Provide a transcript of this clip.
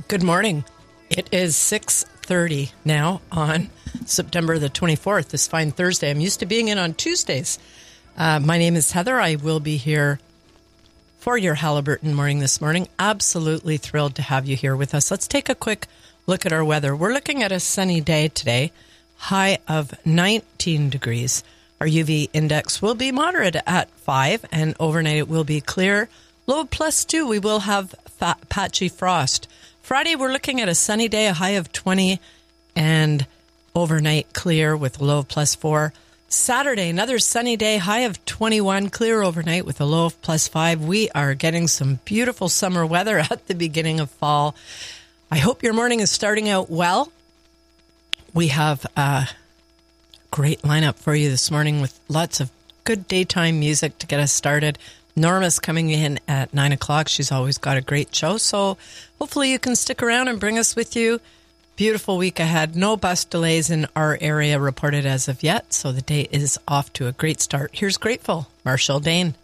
Good morning. It is 6:30 now on September the 24th, this fine Thursday. I'm used to being in on Tuesdays. My name is Heather. I will be here for your Halliburton morning this morning. Absolutely thrilled to have you here with us. Let's take a quick look at our weather. We're looking at a sunny day today, high of 19 degrees. Our UV index will be moderate at 5, and overnight it will be clear. Low +2. We will have patchy frost. Friday, we're looking at a sunny day, a high of 20, and overnight clear with a low of +4. Saturday, another sunny day, high of 21, clear overnight with a low of +5. We are getting some beautiful summer weather at the beginning of fall. I hope your morning is starting out well. We have a great lineup for you this morning with lots of good daytime music to get us started. Norma's coming in at 9 o'clock. She's always got a great show, so hopefully you can stick around and bring us with you. Beautiful week ahead. No bus delays in our area reported as of yet, so the day is off to a great start. Here's Grateful, Marshall Dane.